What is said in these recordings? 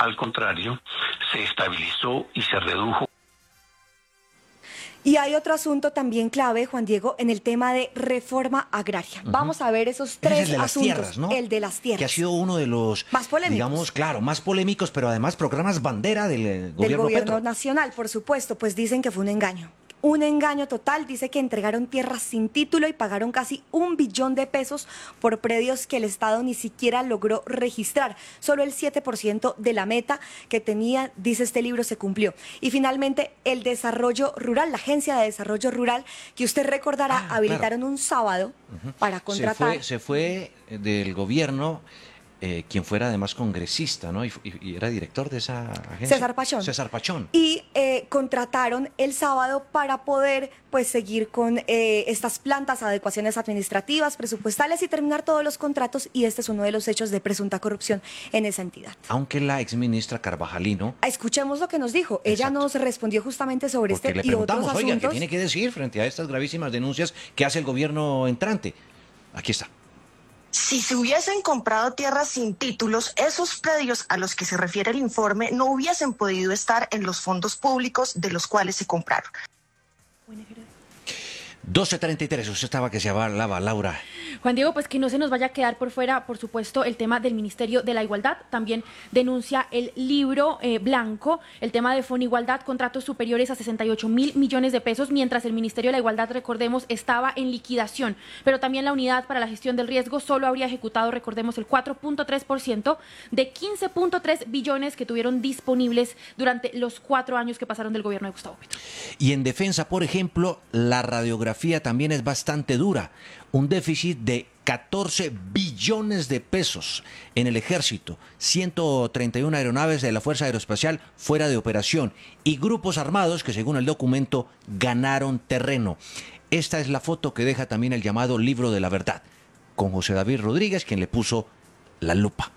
al contrario, se estabilizó y se redujo. Y hay otro asunto también clave, Juan Diego, en el tema de reforma agraria. Vamos a ver esos tres asuntos. Tierras, ¿no? El de las tierras. Que ha sido uno de los más polémicos. Digamos, claro, más polémicos, pero además programas bandera del gobierno Petro. Nacional, por supuesto, pues dicen que fue un engaño. Un engaño total, dice que entregaron tierras sin título y pagaron casi 1 billón de pesos por predios que el Estado ni siquiera logró registrar. Solo el 7% de la meta que tenía, dice este libro, se cumplió. Y finalmente, el desarrollo rural, la Agencia de Desarrollo Rural, que usted recordará, habilitaron un sábado para contratar. Se fue del gobierno. Quien fuera además congresista, ¿no? Y era director de esa agencia. César Pachón. Y contrataron el sábado para poder pues seguir con estas plantas, adecuaciones administrativas, presupuestales y terminar todos los contratos, y este es uno de los hechos de presunta corrupción en esa entidad. Aunque la exministra Carvajalino... Escuchemos lo que nos dijo. Exacto. Ella nos respondió justamente sobre porque este le y otros asuntos. Oiga, ¿qué tiene que decir frente a estas gravísimas denuncias que hace el gobierno entrante? Aquí está. Si se hubiesen comprado tierras sin títulos, esos predios a los que se refiere el informe no hubiesen podido estar en los fondos públicos de los cuales se compraron. 12:33, usted estaba que se hablaba, Laura. Juan Diego, pues que no se nos vaya a quedar por fuera, por supuesto, el tema del Ministerio de la Igualdad. También denuncia el libro blanco, el tema de Fonigualdad, contratos superiores a 68.000 millones de pesos, mientras el Ministerio de la Igualdad, recordemos, estaba en liquidación. Pero también la Unidad para la Gestión del Riesgo solo habría ejecutado, recordemos, el 4.3% de 15.3 billones que tuvieron disponibles durante los 4 años que pasaron del gobierno de Gustavo Petro. Y en defensa, por ejemplo, la radiografía también es bastante dura. Un déficit de 14 billones de pesos en el ejército, 131 aeronaves de la Fuerza Aeroespacial fuera de operación y grupos armados que, según el documento, ganaron terreno. Esta es la foto que deja también el llamado Libro de la Verdad, con José David Rodríguez, quien le puso la lupa.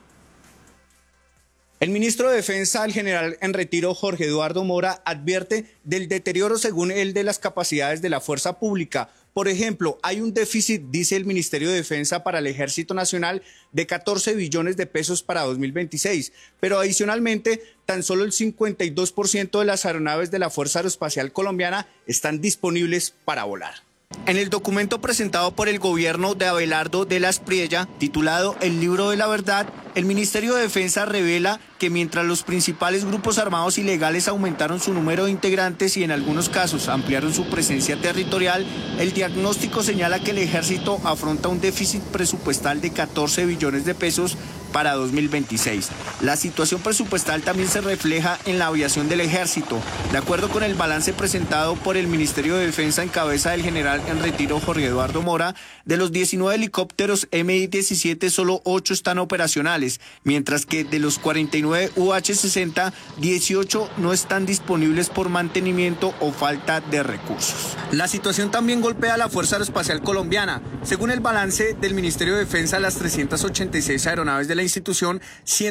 El ministro de Defensa, el general en retiro Jorge Eduardo Mora, advierte del deterioro, según él, de las capacidades de la fuerza pública. Por ejemplo, hay un déficit, dice el Ministerio de Defensa, para el Ejército Nacional de 14 billones de pesos para 2026, pero adicionalmente tan solo el 52% de las aeronaves de la Fuerza Aeroespacial Colombiana están disponibles para volar. En el documento presentado por el gobierno de Abelardo de la Espriella, titulado El Libro de la Verdad, el Ministerio de Defensa revela que mientras los principales grupos armados ilegales aumentaron su número de integrantes y en algunos casos ampliaron su presencia territorial, el diagnóstico señala que el ejército afronta un déficit presupuestal de 14 billones de pesos para 2026. La situación presupuestal también se refleja en la aviación del ejército. De acuerdo con el balance presentado por el Ministerio de Defensa en cabeza del general en retiro Jorge Eduardo Mora, de los 19 helicópteros Mi-17 solo 8 están operacionales, mientras que de los 49 UH-60, 18 no están disponibles por mantenimiento o falta de recursos. La situación también golpea a la Fuerza Aeroespacial Colombiana. Según el balance del Ministerio de Defensa, las 386 aeronaves de la institución,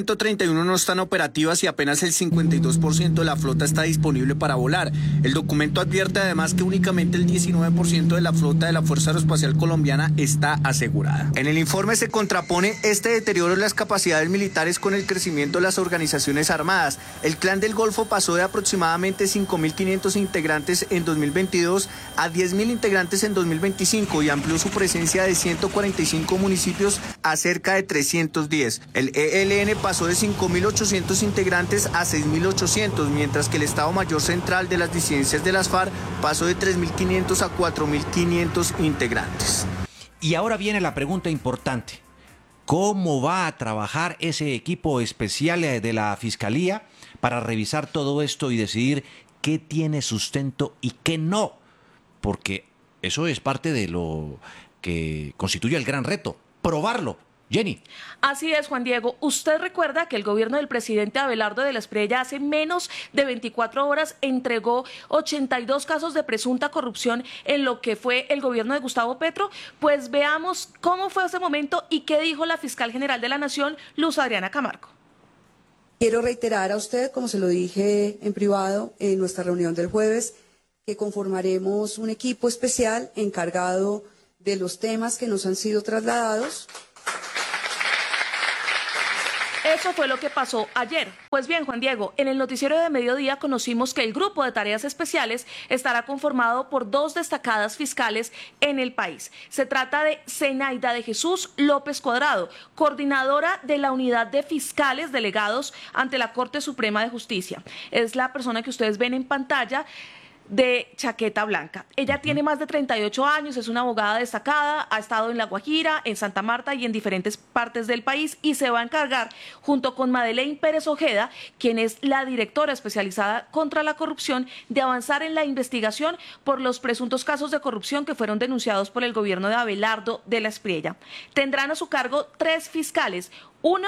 131 no están operativas y apenas el 52% de la flota está disponible para volar. El documento advierte además que únicamente el 19% de la flota de la Fuerza Aeroespacial Colombiana está asegurada. En el informe se contrapone este deterioro de las capacidades militares con el crecimiento de las organizaciones armadas. El Clan del Golfo pasó de aproximadamente 5.500 integrantes en 2022 a 10.000 integrantes en 2025 y amplió su presencia de 145 municipios a cerca de 310. El ELN pasó de 5.800 integrantes a 6.800, mientras que el Estado Mayor Central de las disidencias de las FARC pasó de 3.500 a 4.500 integrantes. Y ahora viene la pregunta importante. ¿Cómo va a trabajar ese equipo especial de la Fiscalía para revisar todo esto y decidir qué tiene sustento y qué no? Porque eso es parte de lo que constituye el gran reto, probarlo. Jenny. Así es, Juan Diego. Usted recuerda que el gobierno del presidente Abelardo de la Espriella hace menos de 24 horas entregó 82 casos de presunta corrupción en lo que fue el gobierno de Gustavo Petro. Pues veamos cómo fue ese momento y qué dijo la fiscal general de la Nación, Luz Adriana Camargo. Quiero reiterar a usted, como se lo dije en privado en nuestra reunión del jueves, que conformaremos un equipo especial encargado de los temas que nos han sido trasladados. Eso fue lo que pasó ayer. Pues bien, Juan Diego, en el noticiero de mediodía conocimos que el grupo de tareas especiales estará conformado por 2 destacadas fiscales en el país. Se trata de Zenaida de Jesús López Cuadrado, coordinadora de la unidad de fiscales delegados ante la Corte Suprema de Justicia. Es la persona que ustedes ven en pantalla, de chaqueta blanca. Ella tiene más de 38 años, es una abogada destacada, ha estado en La Guajira, en Santa Marta y en diferentes partes del país, y se va a encargar, junto con Madeleine Pérez Ojeda, quien es la directora especializada contra la corrupción, de avanzar en la investigación por los presuntos casos de corrupción que fueron denunciados por el gobierno de Abelardo de la Espriella. Tendrán a su cargo 3 fiscales, 1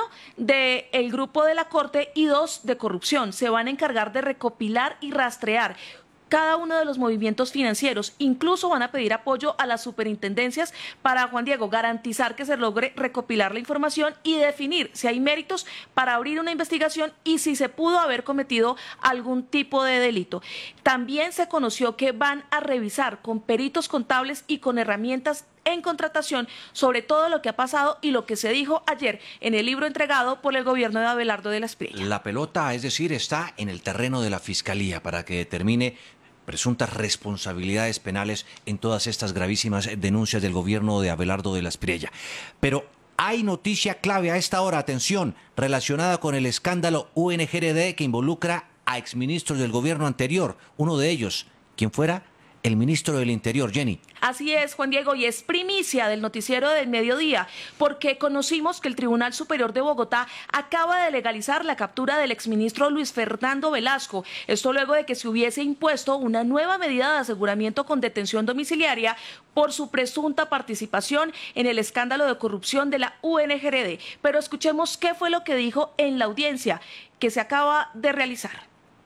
del grupo de la Corte y 2 de corrupción. Se van a encargar de recopilar y rastrear cada uno de los movimientos financieros. Incluso van a pedir apoyo a las superintendencias para, Juan Diego, garantizar que se logre recopilar la información y definir si hay méritos para abrir una investigación y si se pudo haber cometido algún tipo de delito. También se conoció que van a revisar con peritos contables y con herramientas en contratación sobre todo lo que ha pasado y lo que se dijo ayer en el libro entregado por el gobierno de Abelardo de la Espriella. La pelota, es decir, está en el terreno de la Fiscalía para que determine presuntas responsabilidades penales en todas estas gravísimas denuncias del gobierno de Abelardo de la Espriella. Pero hay noticia clave a esta hora, atención, relacionada con el escándalo UNGRD que involucra a exministros del gobierno anterior. Uno de ellos, ¿quién fuera? El ministro del Interior, Jenny. Así es, Juan Diego, y es primicia del noticiero del mediodía, porque conocimos que el Tribunal Superior de Bogotá acaba de legalizar la captura del exministro Luis Fernando Velasco. Esto luego de que se hubiese impuesto una nueva medida de aseguramiento con detención domiciliaria por su presunta participación en el escándalo de corrupción de la UNGRD. Pero escuchemos qué fue lo que dijo en la audiencia que se acaba de realizar.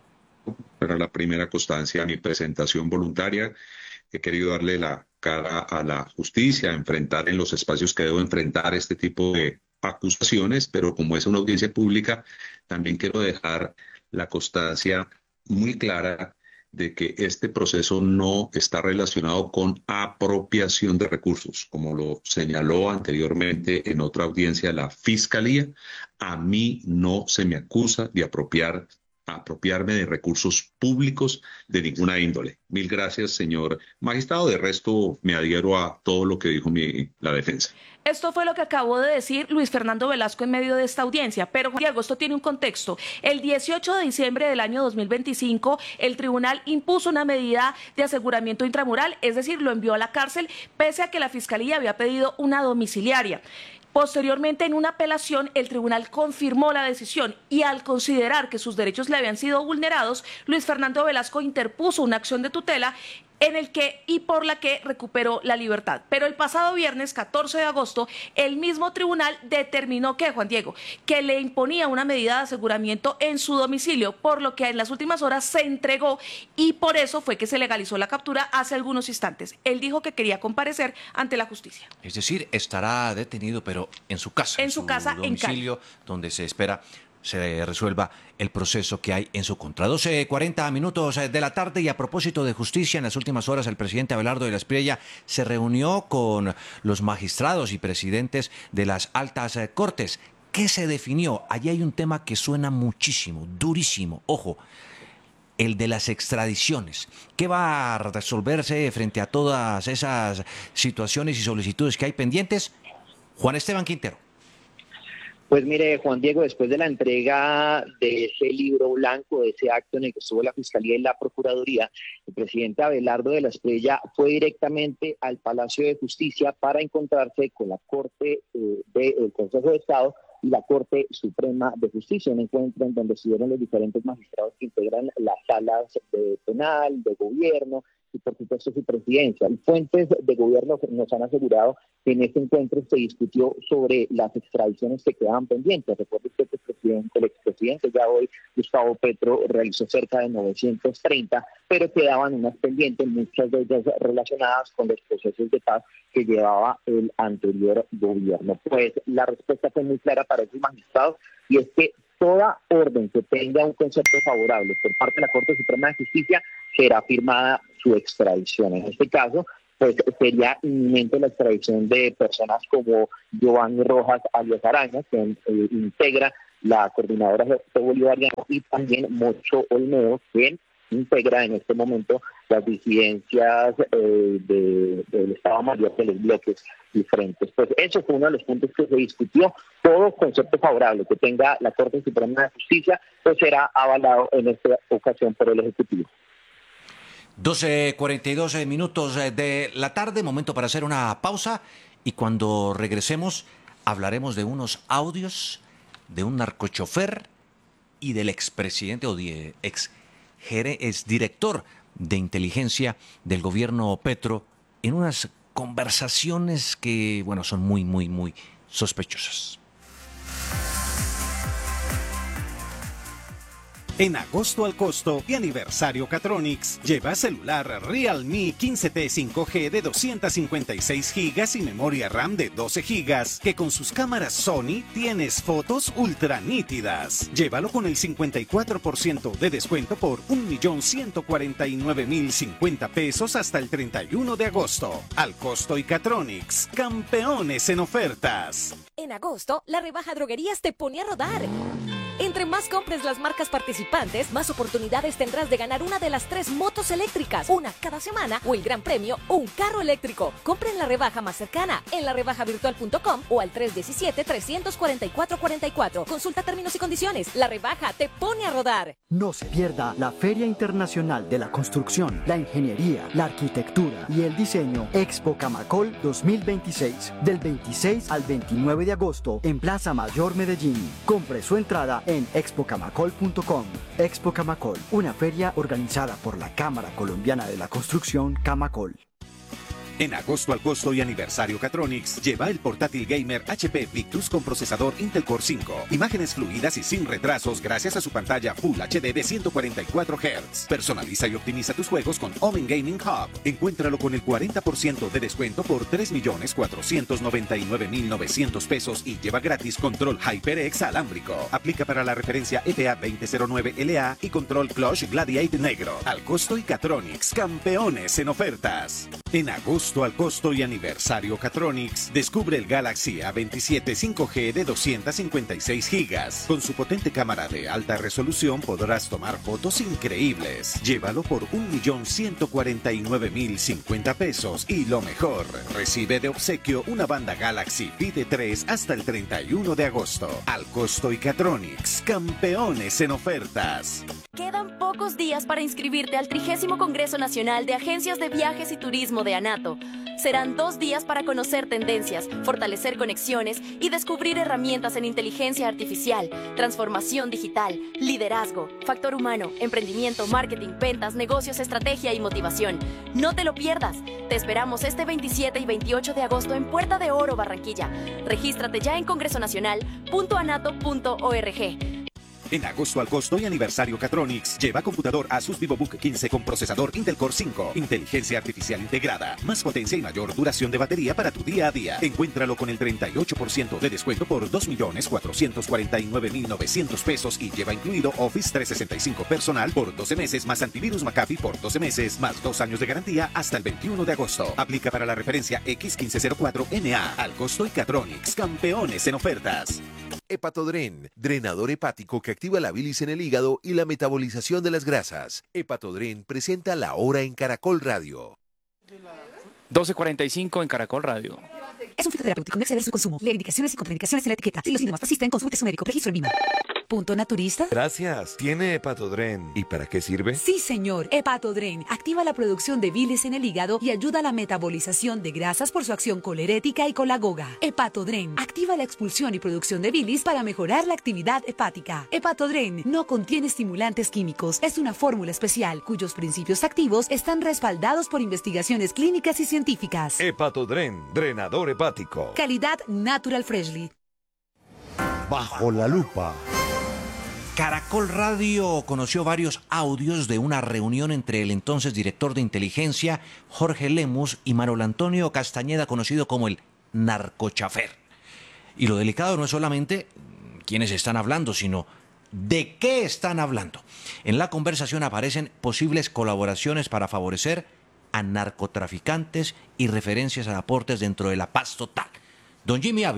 Para la primera constancia, mi presentación voluntaria, he querido darle la cara a la justicia, enfrentar en los espacios que debo enfrentar este tipo de acusaciones, pero como es una audiencia pública, también quiero dejar la constancia muy clara de que este proceso no está relacionado con apropiación de recursos, como lo señaló anteriormente en otra audiencia la Fiscalía. A mí no se me acusa de apropiarme de recursos públicos de ninguna índole. Mil gracias, señor magistrado. De resto, me adhiero a todo lo que dijo la defensa. Esto fue lo que acabó de decir Luis Fernando Velasco en medio de esta audiencia. Pero, Juan Diego, esto tiene un contexto. El 18 de diciembre del año 2025, el tribunal impuso una medida de aseguramiento intramural, es decir, lo envió a la cárcel, pese a que la Fiscalía había pedido una domiciliaria. Posteriormente, en una apelación, el tribunal confirmó la decisión y al considerar que sus derechos le habían sido vulnerados, Luis Fernando Velasco interpuso una acción de tutela por la que recuperó la libertad. Pero el pasado viernes 14 de agosto, el mismo tribunal determinó que, Juan Diego, que le imponía una medida de aseguramiento en su domicilio, por lo que en las últimas horas se entregó y por eso fue que se legalizó la captura hace algunos instantes. Él dijo que quería comparecer ante la justicia. Es decir, estará detenido, pero en su casa, en su domicilio, donde se espera se resuelva el proceso que hay en su contra. 12:40 minutos de la tarde, y a propósito de justicia, en las últimas horas el presidente Abelardo de la Espriella se reunió con los magistrados y presidentes de las altas cortes. ¿Qué se definió? Allí hay un tema que suena muchísimo, durísimo. Ojo, el de las extradiciones. ¿Qué va a resolverse frente a todas esas situaciones y solicitudes que hay pendientes? Juan Esteban Quintero. Pues mire, Juan Diego, después de la entrega de ese libro blanco, de ese acto en el que estuvo la Fiscalía y la Procuraduría, el presidente Abelardo de la Espriella fue directamente al Palacio de Justicia para encontrarse con la Corte del Consejo de Estado y la Corte Suprema de Justicia, un encuentro en donde estuvieron los diferentes magistrados que integran las salas de penal, de gobierno y por supuesto su presidencia. Y fuentes de gobierno nos han asegurado que en este encuentro se discutió sobre las extradiciones que quedaban pendientes. Recuerde usted que el expresidente ya hoy, Gustavo Petro, realizó cerca de 930, pero quedaban unas pendientes, muchas de ellas relacionadas con los procesos de paz que llevaba el anterior gobierno. Pues la respuesta fue muy clara para esos magistrados, y es que toda orden que tenga un concepto favorable por parte de la Corte Suprema de Justicia será firmada su extradición. En este caso, pues sería inminente la extradición de personas como Giovanni Rojas alias Araña, que integra la coordinadora bolivariana, y también Mocho Olmedo, quien integra en este momento las disidencias del Estado Mayor de los bloques diferentes. Pues eso fue uno de los puntos que se discutió. Todo concepto favorable que tenga la Corte Suprema de Justicia pues será avalado en esta ocasión por el Ejecutivo. 12:42 minutos de la tarde, momento para hacer una pausa, y cuando regresemos hablaremos de unos audios de un narcochofer y del expresidente o exdirector de inteligencia del gobierno Petro en unas conversaciones que, bueno, son muy sospechosas. En agosto al costo y aniversario Catronics, lleva celular Realme 15T 5G de 256 GB y memoria RAM de 12 GB, que con sus cámaras Sony tienes fotos ultra nítidas. Llévalo con el 54% de descuento por 1.149.050 pesos hasta el 31 de agosto. Al costo y Catronics, campeones en ofertas. En agosto, la rebaja Droguerías te pone a rodar. Entre más compres las marcas participantes, más oportunidades tendrás de ganar una de las 3 motos eléctricas, una cada semana, o el gran premio, un carro eléctrico. Compra en la rebaja más cercana, en larebajavirtual.com o al 317-344-44. Consulta términos y condiciones. La rebaja te pone a rodar. No se pierda la Feria Internacional de la Construcción, la Ingeniería, la Arquitectura y el Diseño Expo Camacol 2026, del 26 al 29 de agosto en Plaza Mayor Medellín. Compre su entrada en expocamacol.com. Expo Camacol, una feria organizada por la Cámara Colombiana de la Construcción, Camacol. En agosto al costo y aniversario Catronics, lleva el portátil gamer HP Victus con procesador Intel Core 5. Imágenes fluidas y sin retrasos gracias a su pantalla Full HD de 144 Hz. Personaliza y optimiza tus juegos con Omen Gaming Hub. Encuéntralo con el 40% de descuento por 3.499.900 pesos y lleva gratis control HyperX alámbrico. Aplica para la referencia EPA 2009LA y control Clutch Gladiator negro. Al costo y Catronics, campeones en ofertas. En agosto al costo y aniversario Catronics, descubre el Galaxy A27 5G de 256 GB. Con su potente cámara de alta resolución podrás tomar fotos increíbles. Llévalo por 1.149.050 pesos y lo mejor, recibe de obsequio una banda Galaxy Pide 3 hasta el 31 de agosto. Al costo y Catronics, campeones en ofertas. Quedan pocos días para inscribirte al 30º Congreso Nacional de Agencias de Viajes y Turismo de ANATO. Serán 2 días para conocer tendencias, fortalecer conexiones y descubrir herramientas en inteligencia artificial, transformación digital, liderazgo, factor humano, emprendimiento, marketing, ventas, negocios, estrategia y motivación. No te lo pierdas. Te esperamos este 27 y 28 de agosto en Puerta de Oro, Barranquilla. Regístrate ya en congresonacional.anato.org. En agosto al costo y aniversario Catronics, lleva computador Asus VivoBook 15 con procesador Intel Core 5, inteligencia artificial integrada, más potencia y mayor duración de batería para tu día a día. Encuéntralo con el 38% de descuento por 2.449.900 pesos y lleva incluido Office 365 personal por 12 meses más antivirus McAfee por 12 meses más 2 años de garantía hasta el 21 de agosto. Aplica para la referencia X1504NA. Al costo y Catronics, campeones en ofertas. Hepatodren, drenador hepático que activa la bilis en el hígado y la metabolización de las grasas. Hepatodren presenta La Hora en Caracol Radio. 12:45 en Caracol Radio. Es un fitoterapéutico, no exceder su consumo. Lee indicaciones y contraindicaciones en la etiqueta. Si los síntomas persisten, consulte a su médico. Registro en VIMA. ¿Punto naturista? Gracias. ¿Tiene Hepatodren? ¿Y para qué sirve? Sí, señor. Hepatodren activa la producción de bilis en el hígado y ayuda a la metabolización de grasas por su acción colerética y colagoga. Hepatodren activa la expulsión y producción de bilis para mejorar la actividad hepática. Hepatodren no contiene estimulantes químicos. Es una fórmula especial cuyos principios activos están respaldados por investigaciones clínicas y científicas. Hepatodren, drenador hepático. Calidad Natural Freshly. Bajo la lupa. Caracol Radio conoció varios audios de una reunión entre el entonces director de inteligencia, Jorge Lemus, y Manuel Antonio Castañeda, conocido como el narcochafer. Y lo delicado no es solamente quiénes están hablando, sino de qué están hablando. En la conversación aparecen posibles colaboraciones para favorecer a narcotraficantes y referencias a aportes dentro de la paz total. Don Jimmy Ávila.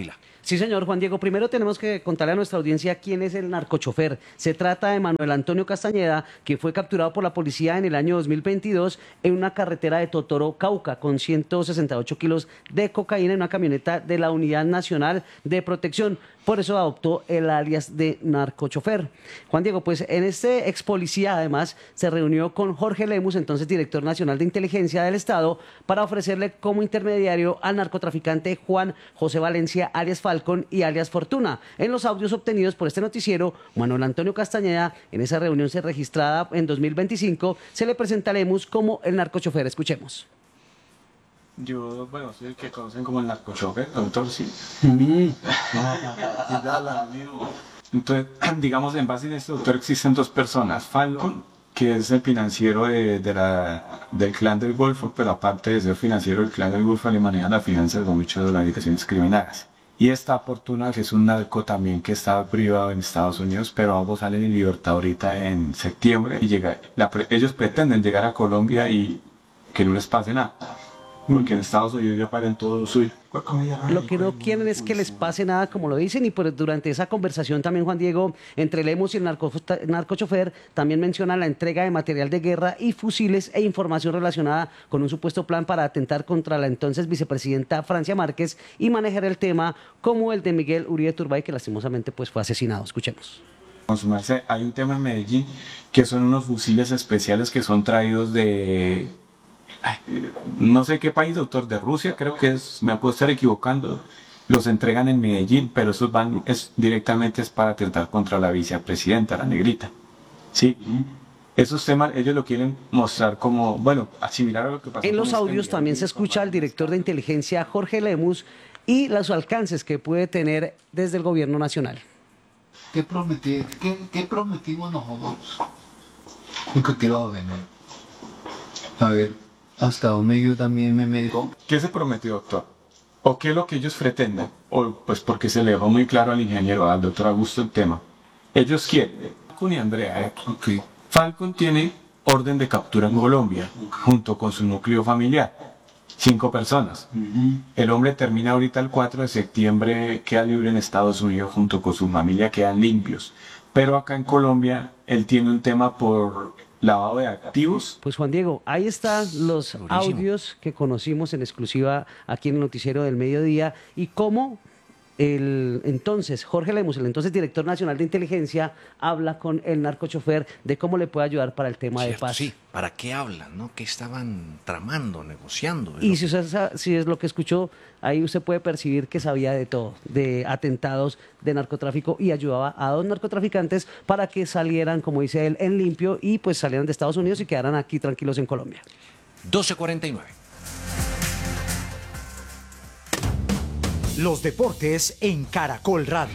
Sí, señor Juan Diego. Primero tenemos que contarle a nuestra audiencia quién es el narcochofer. Se trata de Manuel Antonio Castañeda, que fue capturado por la policía en el año 2022 en una carretera de Totoro, Cauca, con 168 kilos de cocaína en una camioneta de la Unidad Nacional de Protección. Por eso adoptó el alias de narcochofer. Juan Diego, pues en este ex policía además se reunió con Jorge Lemus, entonces director nacional de inteligencia del Estado, para ofrecerle como intermediario al narcotraficante Juan José Valencia, alias Falcon y alias Fortuna. En los audios obtenidos por este noticiero, Manuel Antonio Castañeda, en esa reunión registrada en 2025, se le presenta a Lemus como el narcochofer. Escuchemos. Yo, bueno, soy el que conocen como el narcochofer, doctor, sí. Entonces, digamos, en base a este doctor existen dos personas. Falcon, que es el financiero del clan del Golfo, pero aparte de ser financiero del clan del Golfo, le maneja las finanzas de muchas organizaciones criminales. Y esta Fortuna, que es un narco también que está privado en Estados Unidos, pero ambos salen en libertad ahorita en septiembre. Y ellos pretenden llegar a Colombia y que no les pase nada. Porque en Estados Unidos ya pagan todo lo suyo. Lo que no quieren es que les pase nada, como lo dicen, y pues durante esa conversación también, Juan Diego, entre Lemus y el narcochofer, también menciona la entrega de material de guerra y fusiles e información relacionada con un supuesto plan para atentar contra la entonces vicepresidenta Francia Márquez y manejar el tema como el de Miguel Uribe Turbay, que lastimosamente pues fue asesinado. Escuchemos. Hay un tema en Medellín que son unos fusiles especiales que son traídos de... no sé qué país, doctor, de Rusia, creo que es, me puedo estar equivocando, los entregan en Medellín, pero esos van directamente es para atentar contra la vicepresidenta, la negrita. Sí, esos temas ellos lo quieren mostrar como, bueno, asimilar a lo que pasó. En los audios también se escucha al director de inteligencia Jorge Lemus y los alcances que puede tener desde el gobierno nacional. ¿Qué prometimos nosotros? Lo que quiero ver, a ver. Hasta donde yo también me meto. ¿Qué se prometió, doctor? ¿O qué es lo que ellos pretenden? O pues porque se le dejó muy claro al ingeniero, al doctor Augusto, el tema. Ellos quieren, Falcon y Andrea, Okay. Falcon tiene orden de captura en Colombia, junto con su núcleo familiar. 5 personas. El hombre termina ahorita el 4 de septiembre, queda libre en Estados Unidos junto con su familia, quedan limpios. Pero acá en Colombia, él tiene un tema por lavado de activos. Pues Juan Diego, ahí están los audios que conocimos en exclusiva aquí en el noticiero del mediodía y cómo el entonces Jorge Lemus, el entonces director nacional de inteligencia, habla con el narcochofer de cómo le puede ayudar para el tema de paz. Sí, ¿para qué hablan? ¿No? ¿Qué estaban tramando, negociando? Y si es lo que escuchó, ahí usted puede percibir que sabía de todo, de atentados, de narcotráfico, y ayudaba a 2 narcotraficantes para que salieran, como dice él, en limpio y pues salieran de Estados Unidos y quedaran aquí tranquilos en Colombia. 12:49. Los deportes en Caracol Radio.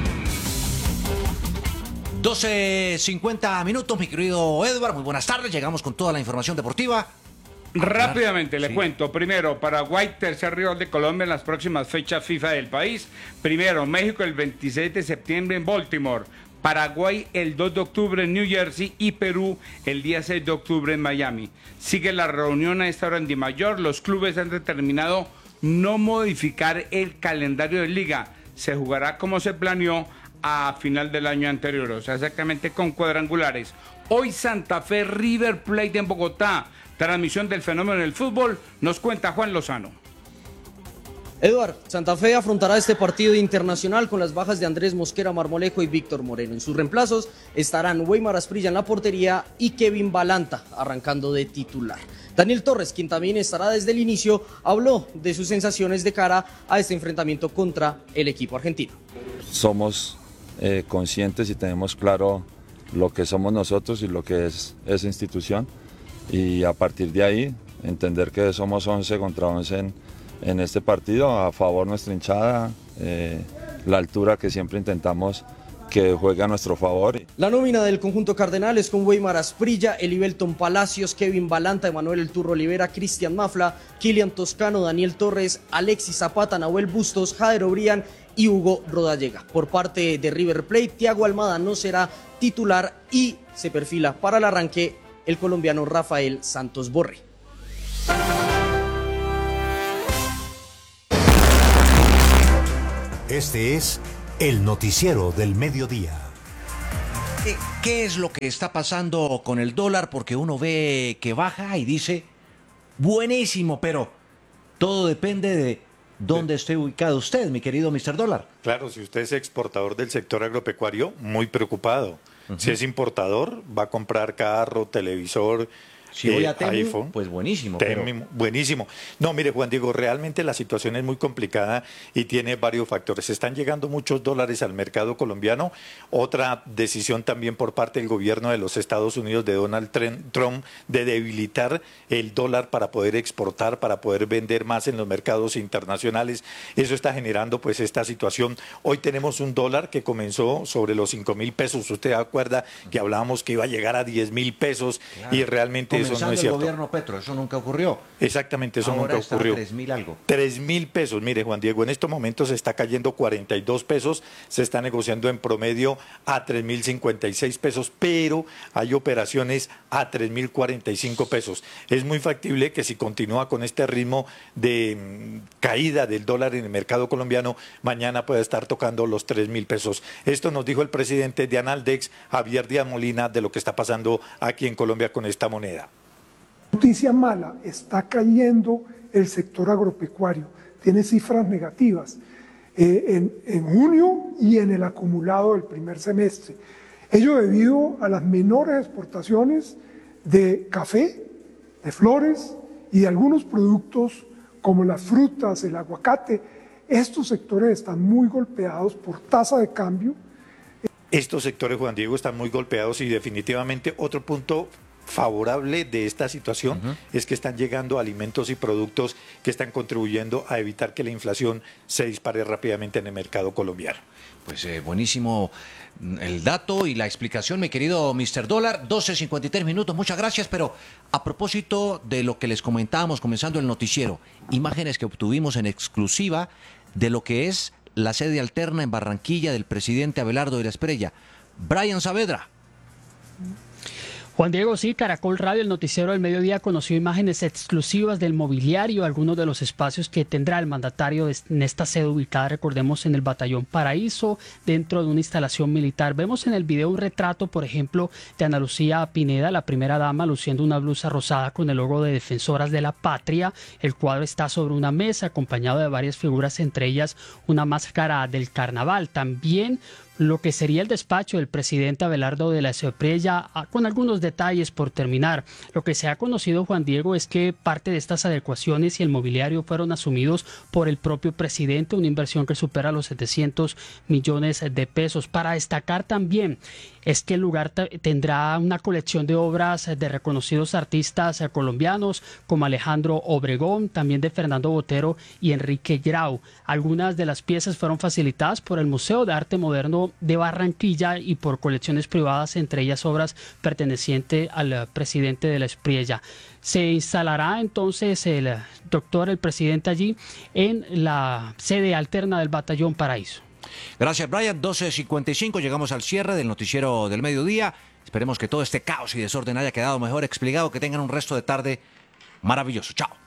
12:50 minutos, mi querido Edward. Muy buenas tardes. Llegamos con toda la información deportiva. Rápidamente le cuento. Primero, Paraguay, tercer rival de Colombia en las próximas fechas FIFA del país. Primero, México el 26 de septiembre en Baltimore. Paraguay el 2 de octubre en New Jersey y Perú el día 6 de octubre en Miami. Sigue la reunión a esta hora en Dimayor. Los clubes han determinado no modificar el calendario de liga. Se jugará como se planeó a final del año anterior, o sea, exactamente con cuadrangulares. Hoy Santa Fe River Plate en Bogotá. Transmisión del fenómeno del fútbol, nos cuenta Juan Lozano. Eduard, Santa Fe afrontará este partido internacional con las bajas de Andrés Mosquera Marmolejo y Víctor Moreno. En sus reemplazos estarán Weimar Asprilla en la portería y Kevin Balanta arrancando de titular. Daniel Torres, quien también estará desde el inicio, habló de sus sensaciones de cara a este enfrentamiento contra el equipo argentino. Somos conscientes y tenemos claro lo que somos nosotros y lo que es esa institución, y a partir de ahí entender que somos 11 contra 11 en este partido, a favor nuestra hinchada, la altura que siempre intentamos que juegue a nuestro favor. La nómina del conjunto cardenal es con Weimar Asprilla, Elibelton Palacios, Kevin Balanta, Emanuel El Turro Olivera, Cristian Mafla, Kilian Toscano, Daniel Torres, Alexis Zapata, Nahuel Bustos, Jader Obrián y Hugo Rodallega. Por parte de River Plate, Thiago Almada no será titular y se perfila para el arranque el colombiano Rafael Santos Borré. Este es el noticiero del mediodía. ¿Qué es lo que está pasando con el dólar? Porque uno ve que baja y dice, buenísimo, pero todo depende de dónde esté ubicado usted, mi querido Mr. Dólar. Claro, si usted es exportador del sector agropecuario, muy preocupado. Si es importador, va a comprar carro, televisor, Si voy a Temu, iPhone. pues buenísimo. Buenísimo. No, mire, Juan Diego, realmente la situación es muy complicada y tiene varios factores. Están llegando muchos dólares al mercado colombiano. Otra decisión también por parte del gobierno de los Estados Unidos, de Donald Trump, de debilitar el dólar para poder exportar, para poder vender más en los mercados internacionales. Eso está generando pues esta situación. Hoy tenemos un dólar que comenzó sobre los 5.000 pesos. Usted acuerda que hablábamos que iba a llegar a 10.000 pesos y realmente eso no es cierto. El gobierno Petro, eso nunca ocurrió. Exactamente, eso Ahora nunca ocurrió. 3.000 algo. 3.000 pesos. Mire, Juan Diego, en estos momentos se está cayendo 42 pesos, se está negociando en promedio a 3.056 pesos, pero hay operaciones a 3.045 pesos. Es muy factible que si continúa con este ritmo de caída del dólar en el mercado colombiano, mañana pueda estar tocando los 3.000 pesos. Esto nos dijo el presidente de Analdex, Javier Díaz Molina, de lo que está pasando aquí en Colombia con esta moneda. Noticia mala, está cayendo el sector agropecuario, tiene cifras negativas en junio y en el acumulado del primer semestre. Ello debido a las menores exportaciones de café, de flores y de algunos productos como las frutas, el aguacate. Estos sectores están muy golpeados por tasa de cambio. Estos sectores, Juan Diego, están muy golpeados y definitivamente otro punto favorable de esta situación es que están llegando alimentos y productos que están contribuyendo a evitar que la inflación se dispare rápidamente en el mercado colombiano. Pues buenísimo el dato y la explicación, mi querido Mr. Dólar. 12:53 minutos, muchas gracias. Pero a propósito de lo que les comentábamos comenzando el noticiero, imágenes que obtuvimos en exclusiva de lo que es la sede alterna en Barranquilla del presidente Abelardo de la Espriella. Brian Saavedra. Juan Diego, sí, Caracol Radio, el noticiero del mediodía, conoció imágenes exclusivas del mobiliario, algunos de los espacios que tendrá el mandatario en esta sede ubicada, recordemos, en el Batallón Paraíso, dentro de una instalación militar. Vemos en el video un retrato, por ejemplo, de Ana Lucía Pineda, la primera dama, luciendo una blusa rosada con el logo de Defensoras de la Patria. El cuadro está sobre una mesa, acompañado de varias figuras, entre ellas una máscara del carnaval. También lo que sería el despacho del presidente Abelardo de la Espriella, con algunos detalles por terminar. Lo que se ha conocido, Juan Diego, es que parte de estas adecuaciones y el mobiliario fueron asumidos por el propio presidente, una inversión que supera los 700 millones de pesos. Para destacar también es que el lugar tendrá una colección de obras de reconocidos artistas colombianos como Alejandro Obregón, también de Fernando Botero y Enrique Grau. Algunas de las piezas fueron facilitadas por el Museo de Arte Moderno de Barranquilla y por colecciones privadas, entre ellas obras pertenecientes al presidente de la Espriella. Se instalará entonces el presidente allí en la sede alterna del Batallón Paraíso. Gracias, Brian. 12:55, llegamos al cierre del noticiero del mediodía. Esperemos que todo este caos y desorden haya quedado mejor explicado, que tengan un resto de tarde maravilloso. Chao.